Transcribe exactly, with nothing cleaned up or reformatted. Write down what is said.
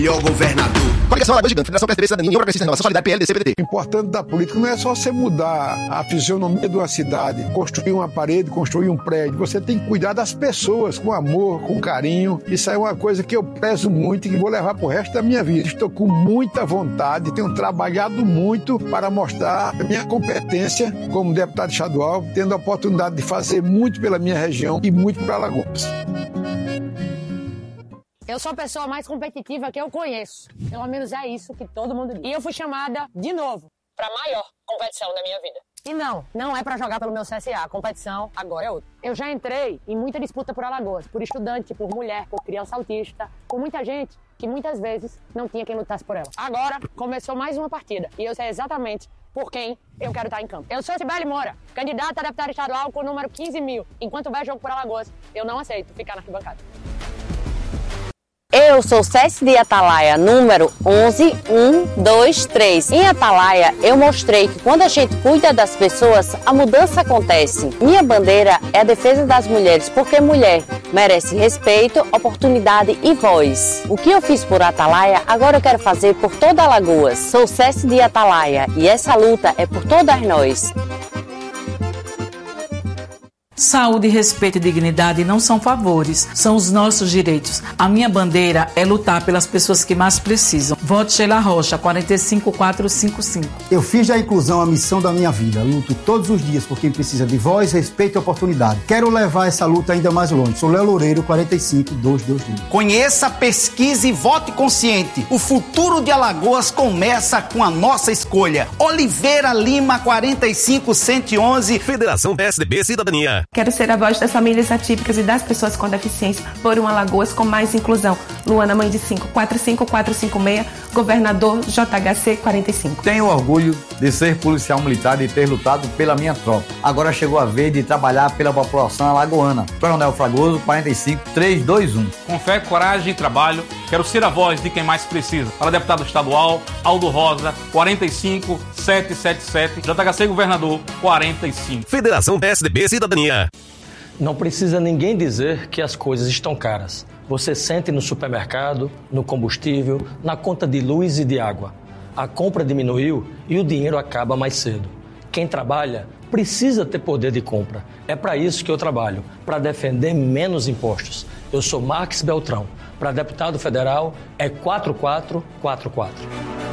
E o governador. Coligação Alagoas Gigante, Federação P S D B, Cidadania, União Progressista Renovação, Solidariedade, P L, D C, P D T. O importante da política não é só você mudar a fisionomia de uma cidade, construir uma parede, construir um prédio. Você tem que cuidar das pessoas com amor, com carinho. Isso é uma coisa que eu prezo muito e que vou levar pro resto da minha vida. Estou com muita vontade, tenho trabalhado muito para mostrar a minha competência como deputado estadual, tendo a oportunidade de fazer muito pela minha região e muito para Alagoas. Eu sou a pessoa mais competitiva que eu conheço. Pelo menos é isso que todo mundo diz. E eu fui chamada, de novo, para a maior competição da minha vida. E não, não é para jogar pelo meu C S A. A competição agora é outra. Eu já entrei em muita disputa por Alagoas, por estudante, por mulher, por criança autista, por muita gente que muitas vezes não tinha quem lutasse por ela. Agora começou mais uma partida e eu sei exatamente por quem eu quero estar em campo. Eu sou Cibele Moura, candidata a deputada estadual com o número quinze mil. Enquanto houver jogo por Alagoas, eu não aceito ficar na arquibancada. Eu sou C S de Atalaia, número onze mil cento e vinte e três. Em Atalaia, eu mostrei que quando a gente cuida das pessoas, a mudança acontece. Minha bandeira é a defesa das mulheres, porque mulher merece respeito, oportunidade e voz. O que eu fiz por Atalaia, agora eu quero fazer por toda Alagoas. Sou C S de Atalaia e essa luta é por todas nós. Saúde, respeito e dignidade não são favores, são os nossos direitos. A minha bandeira é lutar pelas pessoas que mais precisam. Vote Sheila Rocha, quatro cinco quatro cinco cinco. Eu fiz da inclusão a missão da minha vida. Luto todos os dias por quem precisa de voz, respeito e oportunidade. Quero levar essa luta ainda mais longe. Sou Léo Loureiro, quatro cinco dois dois dois. Conheça, pesquise e vote consciente. O futuro de Alagoas começa com a nossa escolha. Oliveira Lima, quatro cinco um um um. Federação P S D B Cidadania. Quero ser a voz das famílias atípicas e das pessoas com deficiência por um Alagoas com mais inclusão. Luana, mãe de cinco, quatro cinco quatro cinco seis, governador J H C quarenta e cinco. Tenho orgulho de ser policial militar e ter lutado pela minha tropa. Agora chegou a vez de trabalhar pela população alagoana. Coronel Fragoso, quatro cinco três dois um. Com fé, coragem e trabalho, quero ser a voz de quem mais precisa. Para deputado estadual, Aldo Rosa, quatro cinco sete sete sete, J H C governador, quarenta e cinco. Federação P S D B Cidadania. Não precisa ninguém dizer que as coisas estão caras. Você sente no supermercado, no combustível, na conta de luz e de água. A compra diminuiu e o dinheiro acaba mais cedo. Quem trabalha precisa ter poder de compra. É para isso que eu trabalho, para defender menos impostos. Eu sou Marques Beltrão. Para deputado federal é quatro quatro quatro quatro.